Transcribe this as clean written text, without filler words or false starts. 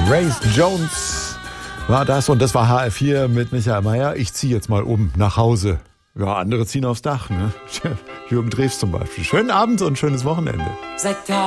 Grace Jones war das und das war HR4 mit Michael Mayer. Ich ziehe jetzt mal um nach Hause. Ja, andere ziehen aufs Dach, ne? Jürgen Drews zum Beispiel. Schönen Abend und schönes Wochenende.